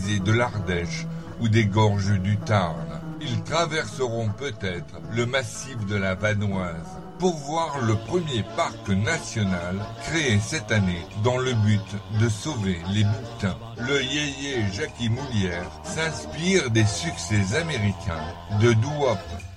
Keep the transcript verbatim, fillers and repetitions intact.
balisés de l'Ardèche ou des gorges du Tarn. Ils traverseront peut-être le massif de la Vanoise pour voir le premier parc national créé cette année dans le but de sauver les bouquetins. Le yéyé Jackie Moulière s'inspire des succès américains de doo-wop.